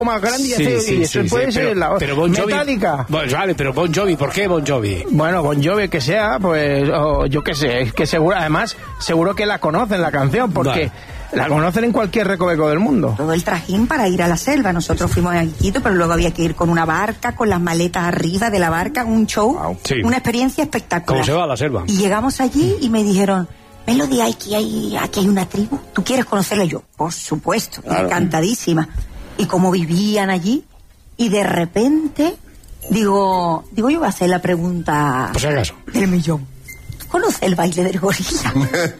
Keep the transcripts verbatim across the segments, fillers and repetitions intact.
más grande y, sí, hace, sí, y eso sí, puede sí, ser pero, la pero Bon Jovi, Metallica. Bueno, vale, pero Bon Jovi, ¿por qué Bon Jovi? Bueno, Bon Jovi que sea, pues o yo qué sé, es que seguro, además, seguro que la conocen la canción, porque vale. La conocen en cualquier recoveco del mundo. Todo el trajín para ir a la selva. Nosotros fuimos a Quito, pero luego había que ir con una barca, con las maletas arriba de la barca, un show, wow. Sí. Una experiencia espectacular. ¿Cómo se va a la selva? Y llegamos allí y me dijeron, Melody, aquí hay, aquí hay una tribu, ¿tú quieres conocerla? Y yo, por supuesto, claro. Encantadísima. Y cómo vivían allí, y de repente, digo, digo yo voy a hacer la pregunta por si acaso. Del millón. ¿Conoce el baile del gorila?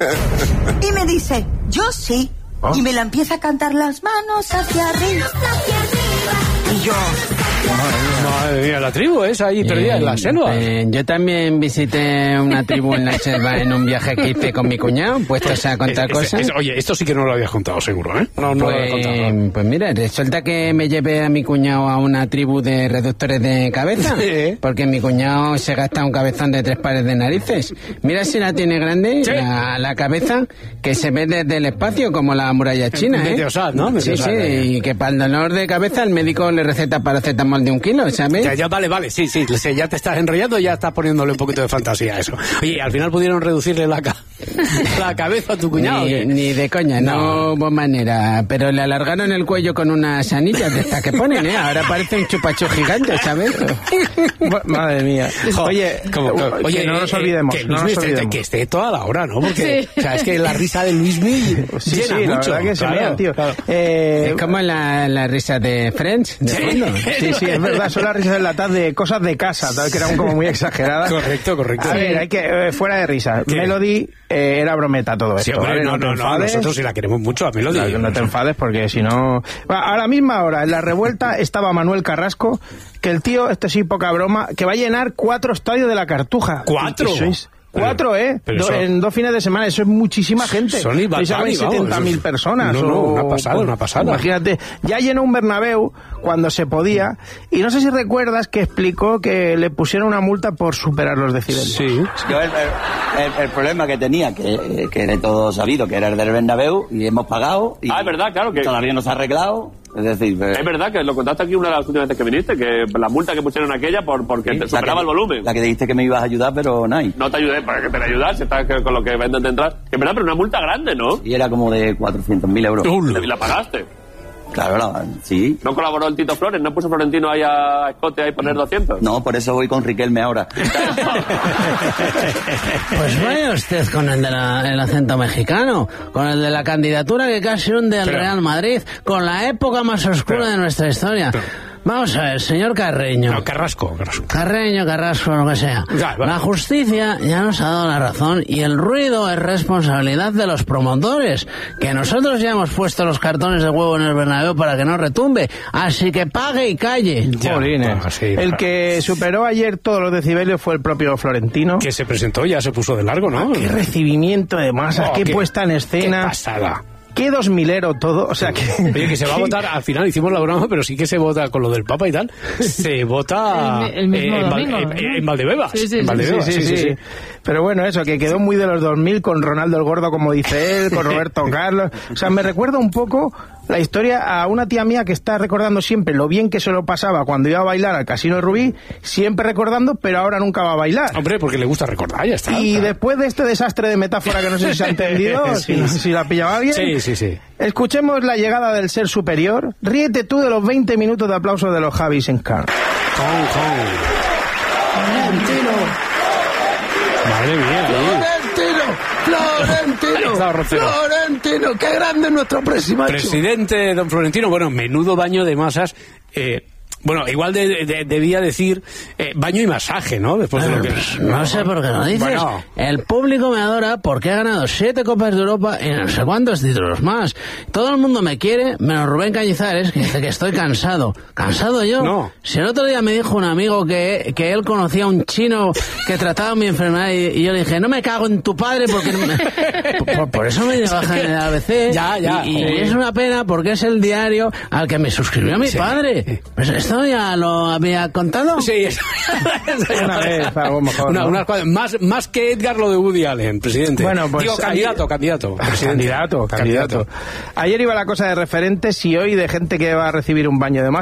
Y me dice, yo sí. ¿Oh? Y me la empieza a cantar las manos hacia arriba. Hacia arriba. Y yo... Madre mía, la tribu esa ahí perdida eh, en la selva. Eh, yo también visité una tribu en la selva en un viaje que hice con mi cuñado, puestos a contar es, cosas. Es, es, oye, esto sí que no lo habías contado, seguro, ¿eh? No, no pues, lo habías contado. Pues mira, resulta que me llevé a mi cuñado a una tribu de reductores de cabeza, sí. Porque mi cuñado se gasta un cabezón de tres pares de narices. Mira si la tiene grande, sí. la, la cabeza, que se ve desde el espacio como la muralla china, ¿eh? Meteosat, ¿no? Meteosat, sí, sí, eh. Y que para el dolor de cabeza el médico le receta paracetamol de un kilo, ¿sabes? Ya, ya, vale, vale, sí, sí, ya te estás enrollando y ya estás poniéndole un poquito de fantasía a eso. Oye, al final pudieron reducirle la, ca la cabeza a tu cuñado. Ni, ni de coña, no. no hubo manera, pero le alargaron el cuello con unas anillas de estas que ponen, ¿eh? Ahora parece un chupacho gigante, ¿sabes? Madre mía. Oye, como, como, oye, oye, que no nos olvidemos. Que, no nos esté, olvidemos. que esté toda la hora, ¿no? Porque, sí. O sea, es que la risa de Luismi sí, llena sí, mucho. La verdad que se claro, mira, tío. Claro. Eh, es como la, la risa de Friends, de sí, fondo. Sí, sí, es verdad, son las risas enlatadas de cosas de casa, tal, que eran como muy exageradas. Correcto, correcto. A ver, hay que, eh, fuera de risa. ¿Qué? Melody eh, era brometa todo esto. Sí, hombre, ¿vale? no, no, no, no, nosotros sí la queremos mucho a Melody. No, no te enfades porque si no... A la misma hora, en la revuelta, estaba Manuel Carrasco, que el tío, este sí, poca broma, que va a llenar cuatro estadios de la Cartuja. ¿Cuatro? Cuatro, ¿eh? Pero Do, eso, en dos fines de semana, eso es muchísima gente. Son y Batani, setenta mil personas. No, no, o, una pasada, pues, una pasada. Imagínate, ya llenó un Bernabéu cuando se podía, y no sé si recuerdas que explicó que le pusieron una multa por superar los decibeles. Sí. Yo el, el, el problema que tenía, que, que era todo sabido, que era el del Bernabéu, y hemos pagado, y ah, es verdad, claro que todavía no se ha arreglado. Es decir, es verdad que lo contaste aquí una de las últimas veces que viniste, que la multa que pusieron aquella por porque sí, te superaba que, el volumen. La que dijiste que me ibas a ayudar, pero no hay. No te ayudé, ¿para qué te la ayudas? Si estás con lo que venden de entrar. Que es verdad, pero una multa grande, ¿no? Y era como de cuatrocientos mil euros. ¿Y la pagaste? Claro, la, sí. ¿No colaboró el Tito Flores? ¿No puso Florentino ahí a Escote ahí poner doscientos? No, por eso voy con Riquelme ahora. Pues vaya usted con el del acento mexicano, con el de la candidatura que casi hunde al Real Madrid, con la época más oscura pero, de nuestra historia. Pero, Vamos a ver, señor Carreño. No, Carrasco, Carrasco. Carreño, Carrasco, lo que sea. Ya, la justicia ya nos ha dado la razón y el ruido es responsabilidad de los promotores, que nosotros ya hemos puesto los cartones de huevo en el Bernabéu para que no retumbe. Así que pague y calle. Ya, Jolines. Sí, el claro. que superó ayer todos los decibelios fue el propio Florentino. Que se presentó, ya se puso de largo, ¿no? Ah, qué recibimiento de masas, oh, qué, qué puesta en escena. Qué pasada. Qué dos milero todo, o sea que... Oye, que se va a votar, al final hicimos la broma, pero sí que se vota con lo del Papa y tal, se vota el, el mismo eh, en, domingo, Val, ¿no? eh, en Valdebebas. Sí, sí, en Valdebebas, sí, sí, sí, sí, sí. Pero bueno, eso, que quedó muy de los dos mil con Ronaldo el Gordo, como dice él, con Roberto Carlos. O sea, me recuerda un poco la historia a una tía mía que está recordando siempre lo bien que se lo pasaba cuando iba a bailar al Casino de Rubí, siempre recordando, pero ahora nunca va a bailar. Hombre, porque le gusta recordar, ya está. Y claro. Después de este desastre de metáfora que no sé si se ha entendido, sí. si, si la pillaba bien... Sí, sí, sí. Escuchemos la llegada del ser superior. Ríete tú de los veinte minutos de aplauso de los Javis en Cannes. Con, con. Florentino. Madre mía, Florentino, Florentino, Florentino, qué grande es nuestro presidente. Presidente don Florentino, bueno, menudo baño de masas. Eh, Bueno, igual de, de, debía decir eh, baño y masaje, ¿no? Después bueno, de lo que... pues, no sé por qué lo dices. Bueno. El público me adora porque he ganado siete Copas de Europa y no sé cuántos títulos más. Todo el mundo me quiere, menos Rubén Cañizares, que dice que estoy cansado. ¿Cansado yo? No. Si el otro día me dijo un amigo que, que él conocía a un chino que trataba mi enfermedad y, y yo le dije, no me cago en tu padre porque... No me... por, por eso me bajan en el A B C. Ya, ya. Y, y es una pena porque es el diario al que me suscribió mi sí. padre. Pues ¿Eso ya lo había contado? Sí, eso. Una vez, algo mejor, Una- ¿no? unas cua- más, más que Edgar lo de Woody Allen, presidente. Bueno, pues Digo, candidato, ayer- candidato. presidente. Candidato, candidato. Ayer iba la cosa de referentes y hoy de gente que va a recibir un baño de más.